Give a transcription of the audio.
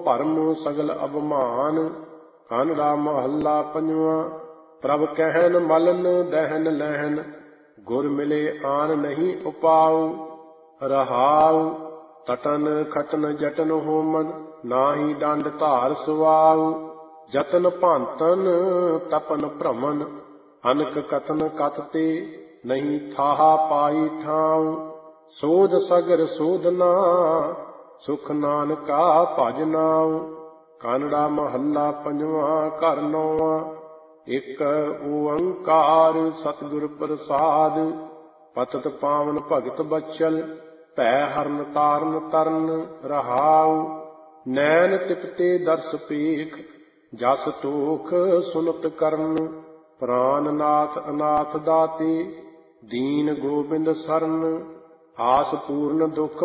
ਭਰਮ ਸਗਲ ਅਭਮਾਨ। ਕਾਨੜਾ ਮਹੱਲਾ ਪੰਜਵਾਂ। ਪ੍ਰਭ ਕਹਿਨ ਮਲਨ ਦਹਿਨ ਲਹਿਨ, ਗੁਰ ਮਿਲੇ ਆਨ ਨਹੀਂ ਉਪਾਉ। ਰਹਾਉ ਤਟਨ ਖਟਨ ਜਟਨ ਹੋਮਨ, ਨਾਹੀ ਡੰਡ ਧਾਰ ਸੁਆਉ। ਜਤਨ ਭਾਂਤਨ ਤਪਨ ਭ੍ਰਮਨ, ਅਨਕ ਕਥਨ ਕਥ ਤੇ ਨਹੀਂ ਥਾਹਾ ਪਾਈ ਠਾਉ। ਸੋਧ ਸਗਰ ਸੋਧਨਾ ਸੁਖ ਨਾਨਕਾ ਭਜ ਨਾਉ। ਕਾਨੜਾ ਮਹੱਲਾ ਪੰਜਵਾਂ। ਘਰ ਨੌਵਾਂ। ਇਕ ਓੰਕਾਰ ਸਤਿਗੁਰ ਪ੍ਰਸਾਦ, ਪਤਿਤ ਪਾਵਨ ਭਗਤ ਬਚਲ, ਭੈ ਹਰਨ ਤਾਰਨ ਤਰਨ। ਰਹਾਉ ਨੈਣ ਤਿਪਤੇ ਦਰਸ ਪੇਖ, ਜਸ ਤੋਖ ਸੁਨਤ ਕਰਨ। ਪ੍ਰਾਨ ਨਾਥ ਅਨਾਥ ਦਾਤੇ, ਦੀਨ ਗੋਬਿੰਦ ਸਰਨ। ਆਸ ਪੂਰਨ ਦੁਖ